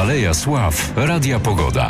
Aleja Sław, Radia Pogoda.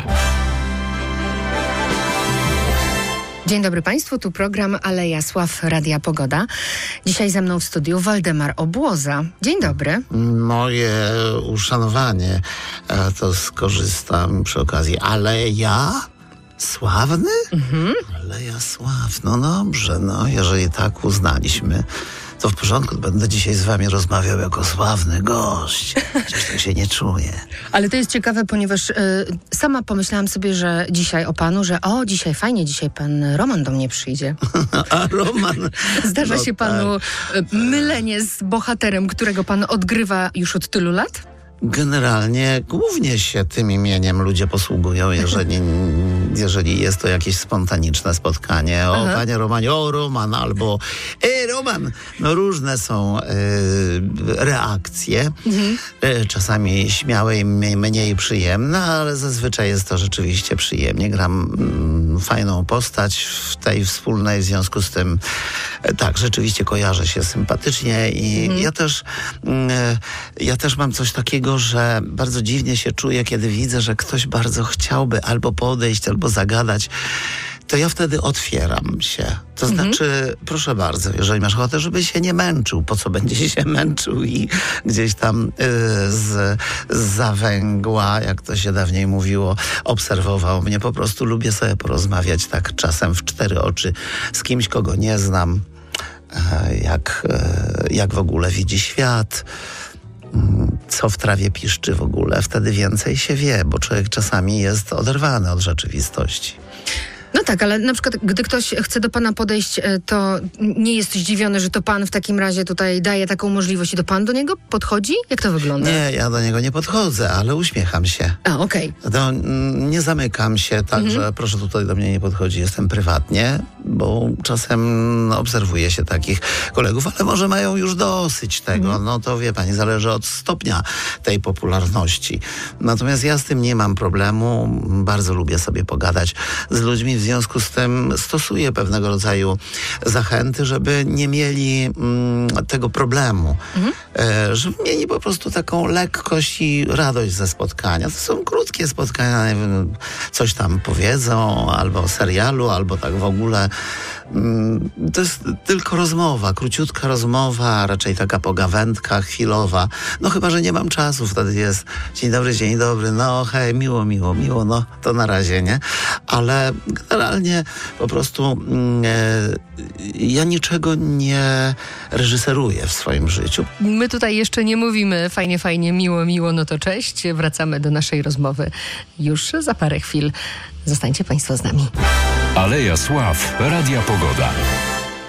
Dzień dobry Państwu, tu program Aleja Sław, Radia Pogoda. Dzisiaj ze mną w studiu Waldemar Obłoza. Dzień dobry. Moje uszanowanie, to skorzystam przy okazji. Aleja Sławny? Aleja Sław, no dobrze, jeżeli tak uznaliśmy, to w porządku, będę dzisiaj z wami rozmawiał jako sławny gość. Przecież tak się nie czuję. Ale to jest ciekawe, ponieważ sama pomyślałam sobie, że dzisiaj o panu, że dzisiaj fajnie, dzisiaj pan Roman do mnie przyjdzie. A Roman... Zdarza się panu mylenie z bohaterem, którego pan odgrywa już od tylu lat? Generalnie głównie się tym imieniem ludzie posługują, jeżeli jest to jakieś spontaniczne spotkanie. O, panie Romanie, o Roman, albo Roman. No różne są reakcje. Czasami śmiałe i mniej przyjemne, ale zazwyczaj jest to rzeczywiście przyjemnie. Gram fajną postać w tej wspólnej, w związku z tym tak, rzeczywiście kojarzę się sympatycznie i ja też mam coś takiego, że bardzo dziwnie się czuję, kiedy widzę, że ktoś bardzo chciałby albo podejść, albo zagadać, to ja wtedy otwieram się. To znaczy, proszę bardzo, jeżeli masz ochotę, żeby się nie męczył, po co będzie się męczył i gdzieś tam z zawęgła, jak to się dawniej mówiło, obserwował mnie. Po prostu lubię sobie porozmawiać tak czasem w 4 oczy z kimś, kogo nie znam, jak w ogóle widzi świat, co w trawie piszczy w ogóle. Wtedy więcej się wie, bo człowiek czasami jest oderwany od rzeczywistości. No tak, ale na przykład, gdy ktoś chce do pana podejść, to nie jest zdziwiony, że to pan w takim razie tutaj daje taką możliwość i to pan do niego podchodzi? Jak to wygląda? Nie, ja do niego nie podchodzę, ale uśmiecham się. A, okej. Nie zamykam się tak, że proszę tutaj do mnie nie podchodzi, jestem prywatnie, bo czasem obserwuję się takich kolegów, ale może mają już dosyć tego. No to wie pani, zależy od stopnia tej popularności. Natomiast ja z tym nie mam problemu, bardzo lubię sobie pogadać z ludźmi, w związku z tym stosuję pewnego rodzaju zachęty, żeby nie mieli tego problemu. Żeby mieli po prostu taką lekkość i radość ze spotkania. To są krótkie spotkania, nie wiem, coś tam powiedzą, albo o serialu, albo tak w ogóle. To jest tylko rozmowa, króciutka rozmowa, raczej taka pogawędka chwilowa. No chyba, że nie mam czasu, wtedy jest dzień dobry, no hej, miło, no to na razie, nie? Ale generalnie po prostu ja niczego nie reżyseruję w swoim życiu. My tutaj jeszcze nie mówimy fajnie, miło, no to cześć. Wracamy do naszej rozmowy już za parę chwil. Zostańcie Państwo z nami. Aleja Sław, Radia Pogoda.